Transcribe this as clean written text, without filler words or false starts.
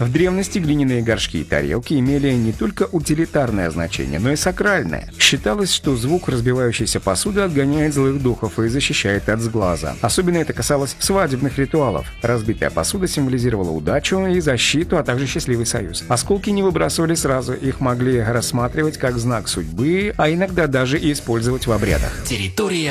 В древности глиняные горшки и тарелки имели не только утилитарное значение, но и сакральное. Считалось, что звук разбивающейся посуды отгоняет злых духов и защищает от сглаза. Особенно это касалось свадебных ритуалов. Разбитая посуда символизировала удачу и защиту, а также счастливый союз. Осколки не выбрасывали сразу, их могли рассматривать как знак судьбы, а иногда даже и использовать в обрядах. Территория